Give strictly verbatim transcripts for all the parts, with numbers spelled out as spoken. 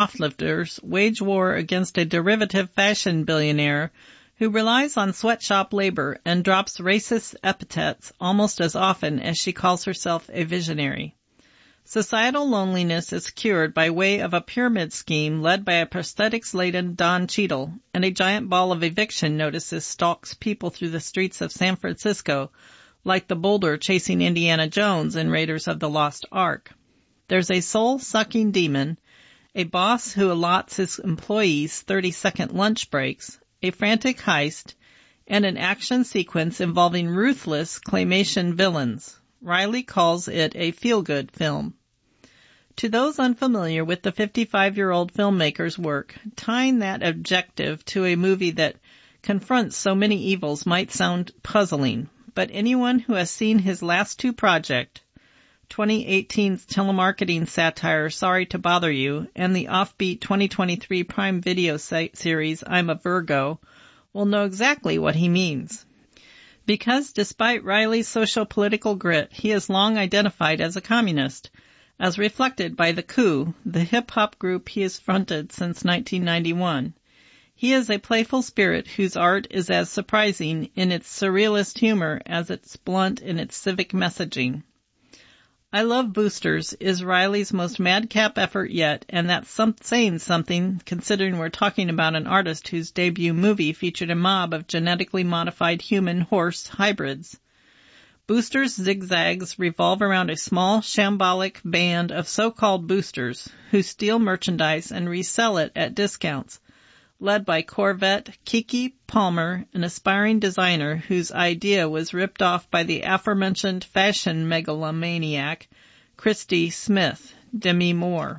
shoplifters wage war against a derivative fashion billionaire who relies on sweatshop labor and drops racist epithets almost as often as she calls herself a visionary. Societal loneliness is cured by way of a pyramid scheme led by a prosthetics-laden Don Cheadle, and a giant ball of eviction notices stalks people through the streets of San Francisco like the boulder chasing Indiana Jones in Raiders of the Lost Ark. There's a soul-sucking demon, a boss who allots his employees thirty-second lunch breaks, a frantic heist, and an action sequence involving ruthless claymation villains. Riley calls it a feel-good film. To those unfamiliar with the fifty-five-year-old filmmaker's work, tying that objective to a movie that confronts so many evils might sound puzzling, but anyone who has seen his last two projects, twenty eighteen's telemarketing satire Sorry to Bother You and the offbeat twenty twenty-three Prime Video series I'm a Virgo, will know exactly what he means. Because despite Riley's socio-political grit, he is long identified as a communist, as reflected by The Coup, the hip-hop group he has fronted since nineteen ninety-one. He is a playful spirit whose art is as surprising in its surrealist humor as it's blunt in its civic messaging. I Love Boosters is Riley's most madcap effort yet, and that's some, saying something considering we're talking about an artist whose debut movie featured a mob of genetically modified human-horse hybrids. Boosters' zigzags revolve around a small, shambolic band of so-called boosters who steal merchandise and resell it at discounts, led by Corvette Kiki Palmer, an aspiring designer whose idea was ripped off by the aforementioned fashion megalomaniac Christy Smith, Demi Moore.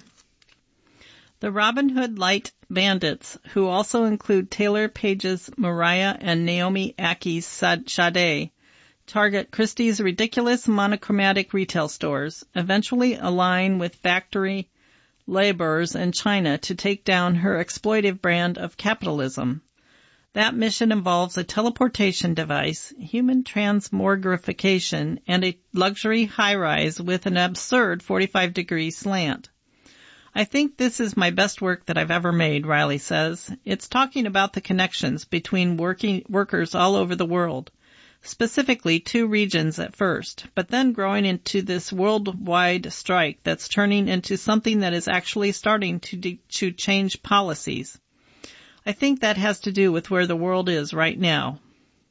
The Robin Hood Light Bandits, who also include Taylor Page's Mariah and Naomi Aki's Sade, target Christie's ridiculous monochromatic retail stores, eventually align with factory laborers in China to take down her exploitive brand of capitalism. That mission involves a teleportation device, human transmogrification, and a luxury high-rise with an absurd forty-five degree slant. I think this is my best work that I've ever made, Riley says. It's talking about the connections between working workers all over the world, specifically two regions at first, but then growing into this worldwide strike that's turning into something that is actually starting to, de- to change policies. I think that has to do with where the world is right now.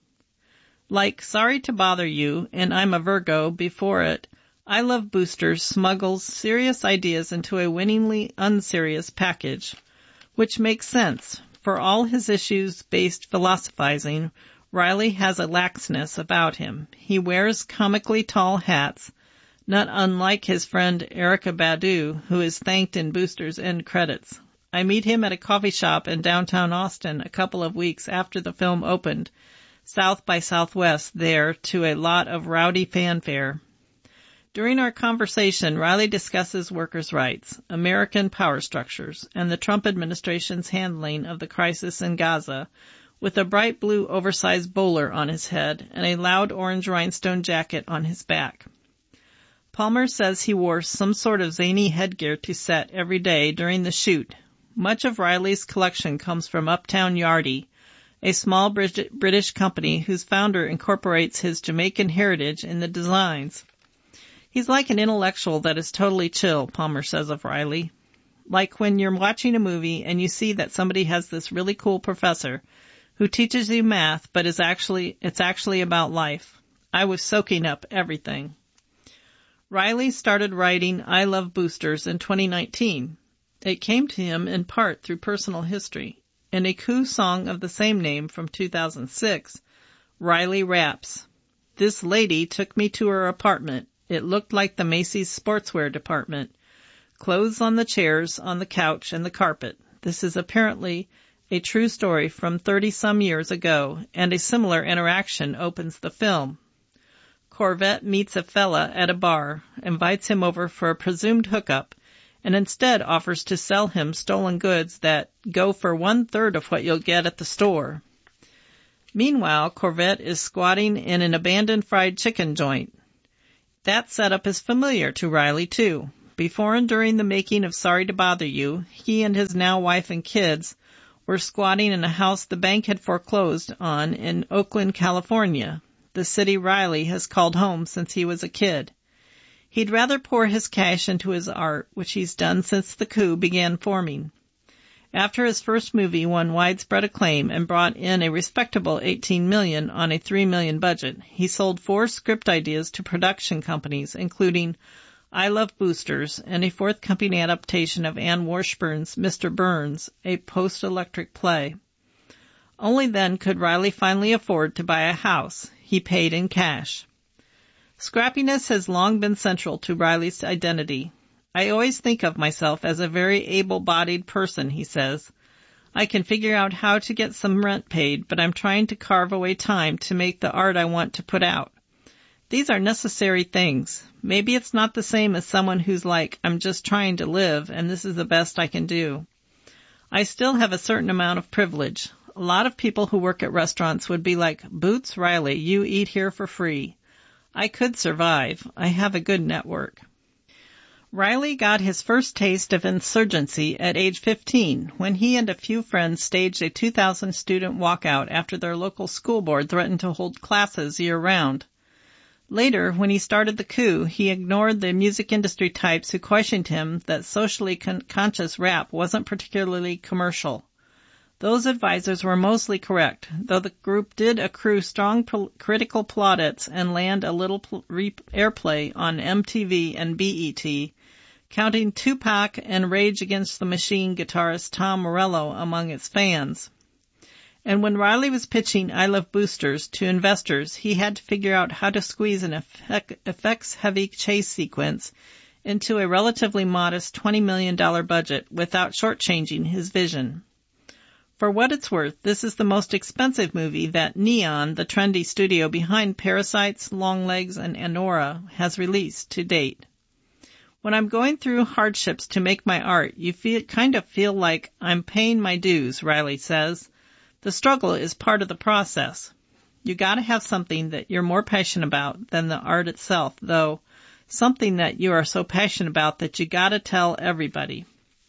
Like Sorry to Bother You and I'm a Virgo before it, I Love Boosters smuggles serious ideas into a winningly unserious package, which makes sense. For all his issues-based philosophizing, Riley has a laxness about him. He wears comically tall hats, not unlike his friend Erykah Badu, who is thanked in Boosters' end credits. I meet him at a coffee shop in downtown Austin a couple of weeks after the film opened, South by Southwest there, to a lot of rowdy fanfare. During our conversation, Riley discusses workers' rights, American power structures, and the Trump administration's handling of the crisis in Gaza, with a bright blue oversized bowler on his head and a loud orange rhinestone jacket on his back. Palmer says he wore some sort of zany headgear to set every day during the shoot. Much of Riley's collection comes from Uptown Yardie, a small British company whose founder incorporates his Jamaican heritage in the designs. He's like an intellectual that is totally chill, Palmer says of Riley. Like when you're watching a movie and you see that somebody has this really cool professor who teaches you math, but is actually it's actually about life. I was soaking up everything. Riley started writing I Love Boosters in twenty nineteen. It came to him in part through personal history. In a Coup song of the same name from two thousand six, Riley raps, "This lady took me to her apartment. It looked like the Macy's sportswear department. Clothes on the chairs, on the couch, and the carpet." This is apparently a true story from thirty-some years ago, and a similar interaction opens the film. Corvette meets a fella at a bar, invites him over for a presumed hookup, and instead offers to sell him stolen goods that go for one-third of what you'll get at the store. Meanwhile, Corvette is squatting in an abandoned fried chicken joint. That setup is familiar to Riley, too, Before and during the making of Sorry to Bother You, he and his now wife and kids were squatting in a house the bank had foreclosed on in Oakland, California, the city Riley has called home since he was a kid. He'd rather pour his cash into his art, which he's done since the coup began forming. After his first movie won widespread acclaim and brought in a respectable eighteen million dollars on a three million dollars budget, he sold four script ideas to production companies, including I Love Boosters and a forthcoming adaptation of Anne Washburn's Mister Burns, a post-electric play. Only then could Riley finally afford to buy a house. He paid in cash. Scrappiness has long been central to Riley's identity. I always think of myself as a very able-bodied person, he says. I can figure out how to get some rent paid, but I'm trying to carve away time to make the art I want to put out. These are necessary things. Maybe it's not the same as someone who's like, I'm just trying to live, and this is the best I can do. I still have a certain amount of privilege. A lot of people who work at restaurants would be like, Boots Riley, you eat here for free. I could survive. I have a good network. Riley got his first taste of insurgency at age fifteen when he and a few friends staged a two thousand student walkout after their local school board threatened to hold classes year-round. Later, when he started the coup, he ignored the music industry types who questioned him that socially con- conscious rap wasn't particularly commercial. Those advisors were mostly correct, though the group did accrue strong pol- critical plaudits and land a little pl- re- airplay on M T V and B E T, counting Tupac and Rage Against the Machine guitarist Tom Morello among its fans. And when Riley was pitching I Love Boosters to investors, he had to figure out how to squeeze an effect- effects-heavy chase sequence into a relatively modest twenty million dollars budget without shortchanging his vision. For what it's worth, this is the most expensive movie that Neon, the trendy studio behind Parasites, Longlegs, and Anora, has released to date. When I'm going through hardships to make my art, you feel, kind of feel like I'm paying my dues, Riley says. The struggle is part of the process. You gotta have something that you're more passionate about than the art itself, though, something that you are so passionate about that you gotta tell everybody.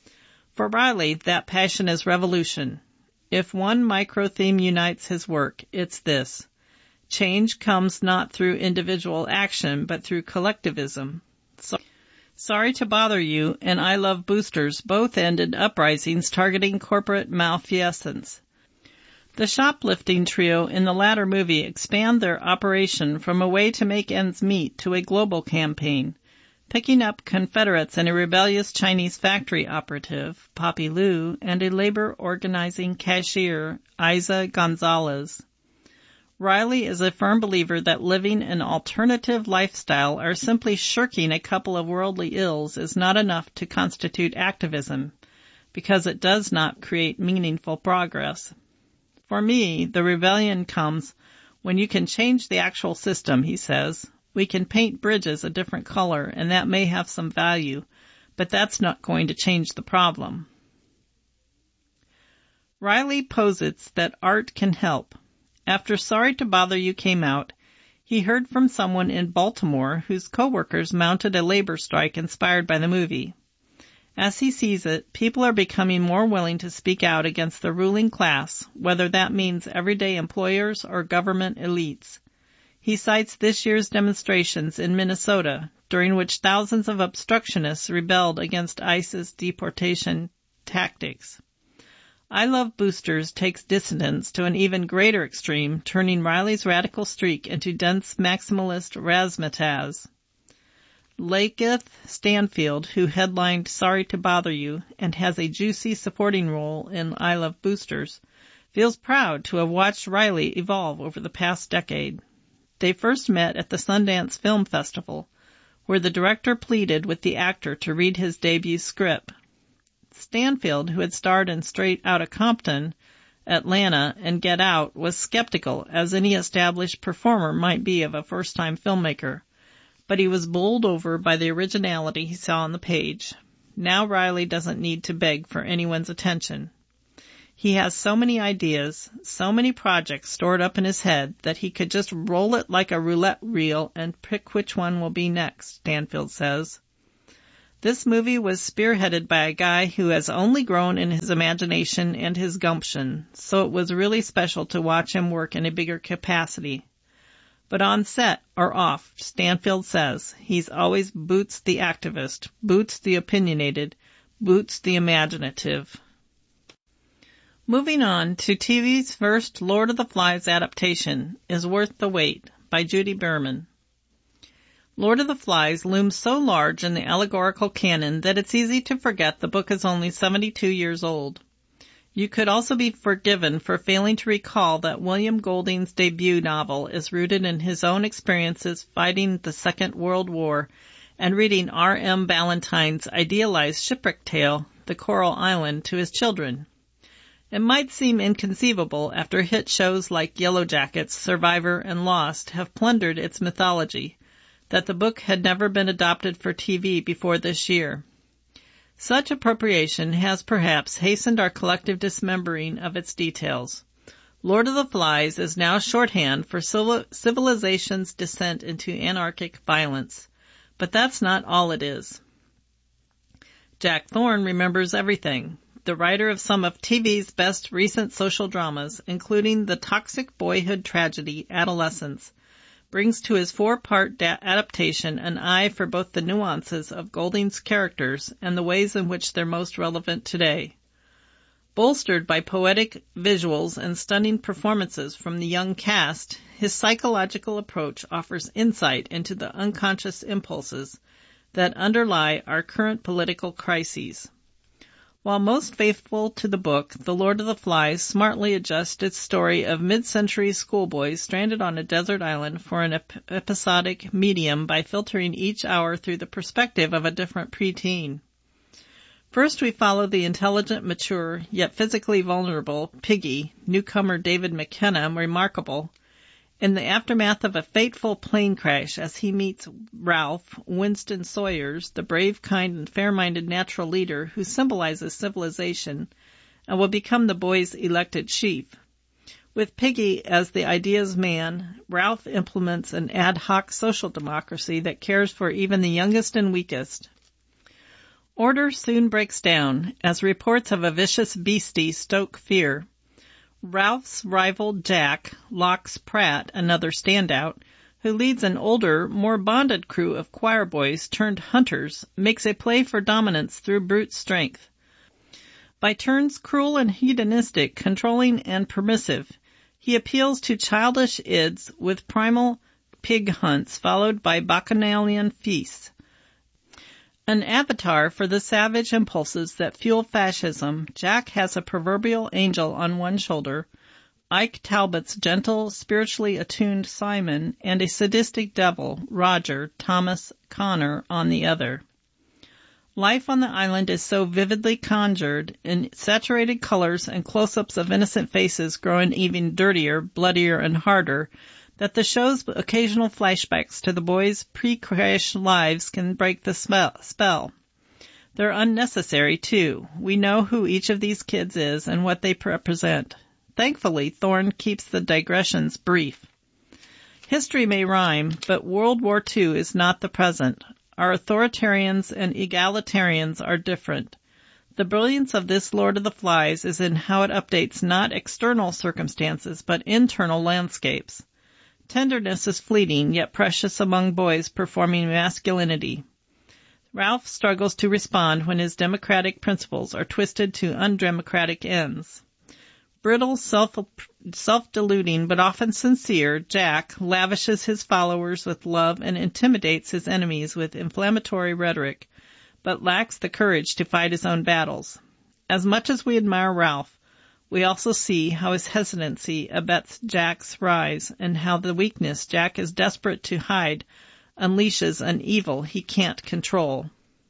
For Riley, that passion is revolution. If one micro-theme unites his work, it's this. Change comes not through individual action, but through collectivism. So Sorry to Bother You and I Love Boosters both ended uprisings targeting corporate malfeasance. The shoplifting trio in the latter movie expand their operation from a way to make ends meet to a global campaign, picking up Confederates and a rebellious Chinese factory operative, Poppy Liu, and a labor organizing cashier, Isa Gonzalez. Riley is a firm believer that living an alternative lifestyle or simply shirking a couple of worldly ills is not enough to constitute activism, because it does not create meaningful progress. For me, the rebellion comes when you can change the actual system, he says. We can paint bridges a different color, and that may have some value, but that's not going to change the problem. Riley posits that art can help. After Sorry to Bother You came out, he heard from someone in Baltimore whose coworkers mounted a labor strike inspired by the movie. As he sees it, people are becoming more willing to speak out against the ruling class, whether that means everyday employers or government elites. He cites this year's demonstrations in Minnesota, during which thousands of obstructionists rebelled against ICE's deportation tactics. I Love Boosters takes dissidence to an even greater extreme, turning Riley's radical streak into dense maximalist razzmatazz. Lakeith Stanfield, who headlined Sorry to Bother You and has a juicy supporting role in I Love Boosters, feels proud to have watched Riley evolve over the past decade. They first met at the Sundance Film Festival, where the director pleaded with the actor to read his debut script. Stanfield, who had starred in Straight Outta Compton, Atlanta, and Get Out, was skeptical, as any established performer might be of a first-time filmmaker, but he was bowled over by the originality he saw on the page. Now Riley doesn't need to beg for anyone's attention. He has so many ideas, so many projects stored up in his head that he could just roll it like a roulette reel and pick which one will be next, Stanfield says. This movie was spearheaded by a guy who has only grown in his imagination and his gumption, so it was really special to watch him work in a bigger capacity. But on set or off, Stanfield says, he's always Boots the activist, Boots the opinionated, Boots the imaginative. Moving on to T V's first Lord of the Flies adaptation is Worth the Wait by Judy Berman. Lord of the Flies looms so large in the allegorical canon that it's easy to forget the book is only seventy-two years old. You could also be forgiven for failing to recall that William Golding's debut novel is rooted in his own experiences fighting the Second World War and reading R M Ballantyne's idealized shipwreck tale, The Coral Island, to his children. It might seem inconceivable after hit shows like Yellow Jackets, Survivor, and Lost have plundered its mythology, that the book had never been adopted for T V before this year. Such appropriation has perhaps hastened our collective dismembering of its details. Lord of the Flies is now shorthand for civilization's descent into anarchic violence. But that's not all it is. Jack Thorne remembers everything. The writer of some of T V's best recent social dramas, including the toxic boyhood tragedy Adolescence, brings to his four-part da- adaptation an eye for both the nuances of Golding's characters and the ways in which they're most relevant today. Bolstered by poetic visuals and stunning performances from the young cast, his psychological approach offers insight into the unconscious impulses that underlie our current political crises. While most faithful to the book, The Lord of the Flies smartly adjusts its story of mid-century schoolboys stranded on a desert island for an ep- episodic medium by filtering each hour through the perspective of a different preteen. First, we follow the intelligent, mature, yet physically vulnerable Piggy, newcomer David McKenna, remarkable, in the aftermath of a fateful plane crash as he meets Ralph, Winston Sawyers, the brave, kind, and fair-minded natural leader who symbolizes civilization and will become the boys' elected chief. With Piggy as the ideas man, Ralph implements an ad hoc social democracy that cares for even the youngest and weakest. Order soon breaks down as reports of a vicious beastie stoke fear. Ralph's rival Jack locks Pratt, another standout, who leads an older, more bonded crew of choir boys turned hunters, makes a play for dominance through brute strength. By turns cruel and hedonistic, controlling and permissive, he appeals to childish ids with primal pig hunts followed by bacchanalian feasts. An avatar for the savage impulses that fuel fascism, Jack has a proverbial angel on one shoulder, Ike Talbot's gentle, spiritually attuned Simon, and a sadistic devil, Roger, Thomas Connor, on the other. Life on the island is so vividly conjured, in saturated colors and close-ups of innocent faces growing even dirtier, bloodier, and harder, that the show's occasional flashbacks to the boys' pre-crash lives can break the spell. They're unnecessary, too. We know who each of these kids is and what they represent. Thankfully, Thorne keeps the digressions brief. History may rhyme, but World War Two is not the present. Our authoritarians and egalitarians are different. The brilliance of this Lord of the Flies is in how it updates not external circumstances, but internal landscapes. Tenderness is fleeting, yet precious among boys performing masculinity. Ralph struggles to respond when his democratic principles are twisted to undemocratic ends. Brittle, self, self-deluding, but often sincere, Jack lavishes his followers with love and intimidates his enemies with inflammatory rhetoric, but lacks the courage to fight his own battles. As much as we admire Ralph, we also see how his hesitancy abets Jack's rise and how the weakness Jack is desperate to hide unleashes an evil he can't control.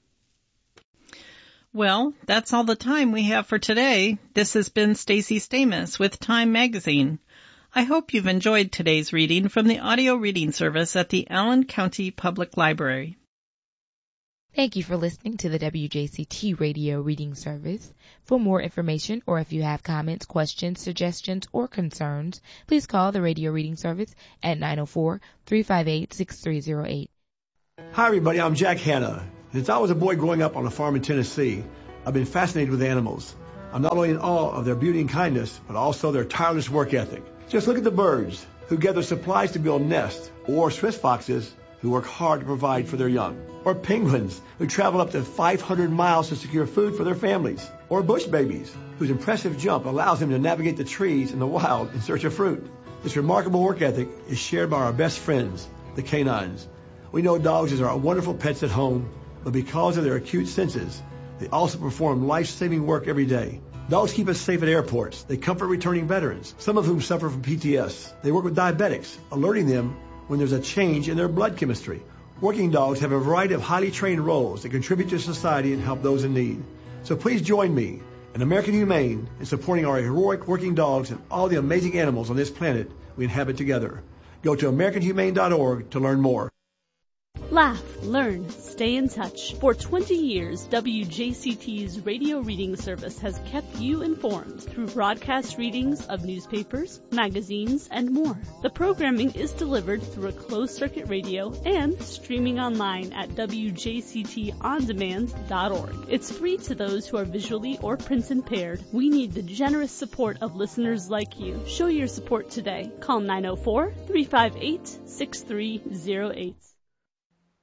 Well, that's all the time we have for today. This has been Stacey Stamus with Time Magazine. I hope you've enjoyed today's reading from the audio reading service at the Allen County Public Library. Thank you for listening to the W J C T Radio Reading Service. For more information or if you have comments, questions, suggestions, or concerns, please call the Radio Reading Service at nine oh four, three five eight, six three oh eight. Hi, everybody. I'm Jack Hanna. Since I was a boy growing up on a farm in Tennessee, I've been fascinated with animals. I'm not only in awe of their beauty and kindness, but also their tireless work ethic. Just look at the birds who gather supplies to build nests, or Swiss foxes who work hard to provide for their young, or penguins who travel up to five hundred miles to secure food for their families, or bush babies whose impressive jump allows them to navigate the trees in the wild in search of fruit. This remarkable work ethic is shared by our best friends, the canines. We know dogs are wonderful pets at home, but because of their acute senses, they also perform life-saving work every day. Dogs keep us safe at airports. They comfort returning veterans, some of whom suffer from P T S. They work with diabetics, alerting them when there's a change in their blood chemistry. Working dogs have a variety of highly trained roles that contribute to society and help those in need. So please join me and American Humane in supporting our heroic working dogs and all the amazing animals on this planet we inhabit together. Go to American Humane dot org to learn more. Laugh, learn, stay in touch. For twenty years, W J C T's radio reading service has kept you informed through broadcast readings of newspapers, magazines, and more. The programming is delivered through a closed-circuit radio and streaming online at W J C T on demand dot org. It's free to those who are visually or print impaired. We need the generous support of listeners like you. Show your support today. Call nine oh four, three five eight, six three oh eight.